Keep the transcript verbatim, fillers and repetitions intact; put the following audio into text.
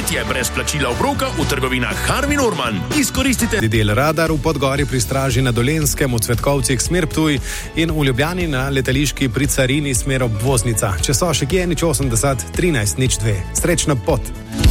poletje brez plačila obroka v trgovinah Harvey Norman. Izkoristite del Radar v Podgori pri straži na Dolenjskem, v Cvetkovcih smer Ptuj in v Ljubljani na letališki pri Carini smer obvoznica. Če so še kje, nič osemdeset, trinajst, nič dve. Srečna pot.